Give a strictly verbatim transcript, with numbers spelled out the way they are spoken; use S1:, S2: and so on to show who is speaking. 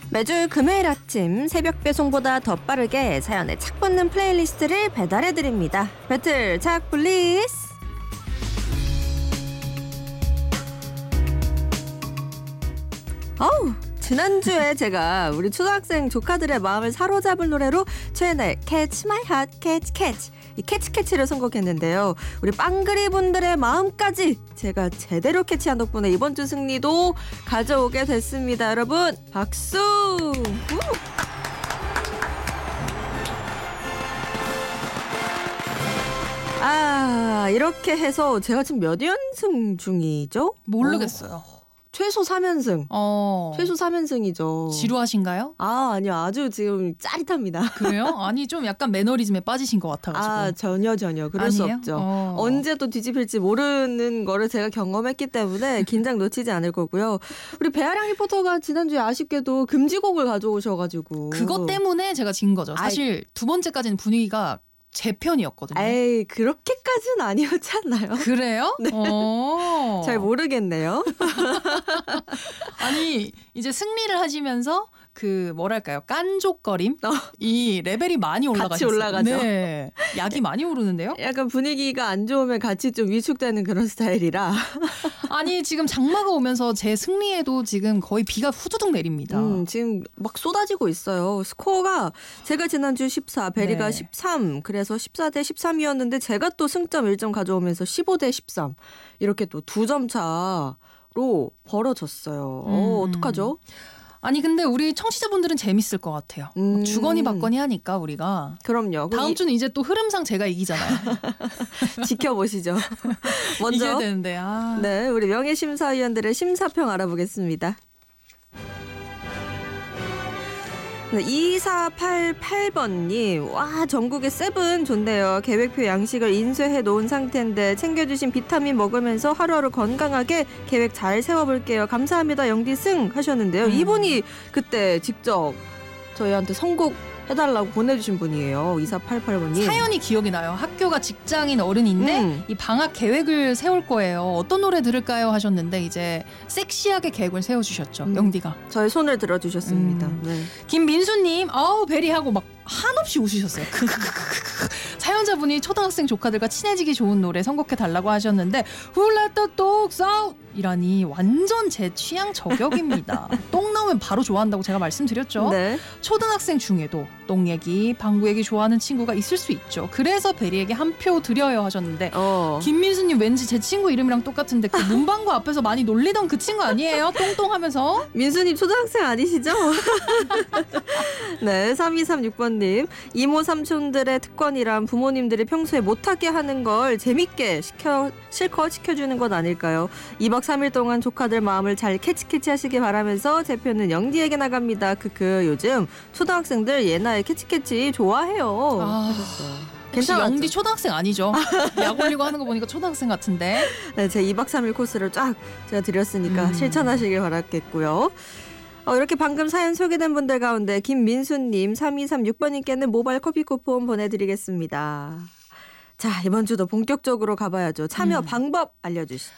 S1: 매주 금요일 아침 새벽 배송보다 더 빠르게 사연에 착 붙는 플레이리스트를 배달해드립니다. 배틀 착 플리즈. 어우, 지난주에 제가 우리 초등학생 조카들의 마음을 사로잡을 노래로 최애의 Catch My Heart, Catch Catch 이 캐치 캐치를 선곡했는데요. 우리 빵그리 분들의 마음까지 제가 제대로 캐치한 덕분에 이번 주 승리도 가져오게 됐습니다. 여러분 박수! 우! 아, 이렇게 해서 제가 지금 몇 연승 중이죠?
S2: 모르겠어요.
S1: 오, 최소 삼 연승.
S2: 어.
S1: 최소 삼 연승이죠.
S2: 지루하신가요?
S1: 아, 아니요. 아주 지금 짜릿합니다.
S2: 그래요? 아니 좀 약간 매너리즘에 빠지신 것 같아가지고.
S1: 아, 전혀 전혀 그럴
S2: 아니에요?
S1: 수 없죠.
S2: 어.
S1: 언제 또 뒤집힐지 모르는 거를 제가 경험했기 때문에 긴장 놓치지 않을 거고요. 우리 배아량 리포터가 지난주에 아쉽게도 금지곡을 가져오셔가지고
S2: 그것 때문에 제가 진 거죠. 사실 아이, 두 번째까지는 분위기가 제 편이었거든요.
S1: 에이, 그렇게까지는 아니었지 않나요?
S2: 그래요?
S1: 네. 잘 모르겠네요.
S2: 아니 이제 승리를 하시면서 그 뭐랄까요 깐족거림
S1: 어.
S2: 이 레벨이 많이 올라가셨어요.
S1: 같이 올라가죠.
S2: 네, 약이 많이 오르는데요.
S1: 약간 분위기가 안 좋으면 같이 좀 위축되는 그런 스타일이라.
S2: 아니 지금 장마가 오면서 제 승리에도 지금 거의 비가 후두둑 내립니다.
S1: 음, 지금 막 쏟아지고 있어요. 스코어가 제가 지난주 십사, 베리가
S2: 네.
S1: 십삼, 그래서 십사 대 십삼이었는데 제가 또 승점 일 점 가져오면서 십오 대 십삼 이렇게 또 두 점 차로 벌어졌어요. 음. 어, 어떡하죠?
S2: 아니 근데 우리 청취자분들은 재밌을 것 같아요.
S1: 음.
S2: 주거니 받거니 하니까 우리가.
S1: 그럼요.
S2: 다음
S1: 이...
S2: 주는 이제 또 흐름상 제가 이기잖아요.
S1: 지켜보시죠. 먼저
S2: 이겨야 되는데. 아.
S1: 네, 우리 명예심사위원들의 심사평 알아보겠습니다. 네, 이사팔팔 번님. 와, 전국에 세븐 좋네요. 계획표 양식을 인쇄해 놓은 상태인데 챙겨주신 비타민 먹으면서 하루하루 건강하게 계획 잘 세워볼게요. 감사합니다. 영디승 하셨는데요.
S2: 음.
S1: 이분이 그때 직접 저희한테 선곡 해달라고 보내주신 분이에요. 이사팔팔 번님.
S2: 사연이 기억이 나요. 학교가 직장인 어른인데
S1: 음.
S2: 이 방학 계획을 세울 거예요. 어떤 노래 들을까요? 하셨는데 이제 섹시하게 계획을 세워주셨죠.
S1: 음.
S2: 영디가.
S1: 저의 손을 들어주셨습니다.
S2: 음.
S1: 네.
S2: 김민수님 아우 베리하고 막 한없이 웃으셨어요. 사연자분이 초등학생 조카들과 친해지기 좋은 노래 선곡해달라고 하셨는데 Who let the dogs out? 이라니 완전 제 취향 저격입니다. 똥 나오면 바로 좋아한다고 제가 말씀드렸죠.
S1: 네.
S2: 초등학생 중에도 똥 얘기, 방구 얘기 좋아하는 친구가 있을 수 있죠. 그래서 베리에게 한 표 드려요 하셨는데
S1: 어.
S2: 김민수님 왠지 제 친구 이름이랑 똑같은데 그 문방구 앞에서 많이 놀리던 그 친구 아니에요? 똥똥하면서.
S1: 민수님 초등학생 아니시죠? 네, 삼이삼육 번님. 이모 삼촌들의 특권이란 부모님들이 평소에 못하게 하는 걸 재밌게 시켜 실컷 시켜주는 것 아닐까요? 이박 삼일 동안 조카들 마음을 잘 캐치캐치 하시길 바라면서 제 표는 영디에게 나갑니다. 크크. 요즘 초등학생들 예나의 캐치캐치 좋아해요.
S2: 아, 혹시 영디 초등학생 아니죠? 약 올리고 하는 거 보니까 초등학생 같은데.
S1: 네, 제 이박 삼일 코스를 쫙 제가 드렸으니까
S2: 음.
S1: 실천하시길 바랐겠고요. 어, 이렇게 방금 사연 소개된 분들 가운데 김민수님, 삼이삼육 번님께는 모바일 커피 쿠폰 보내드리겠습니다. 자, 이번 주도 본격적으로 가봐야죠. 참여
S2: 음.
S1: 방법 알려주시죠.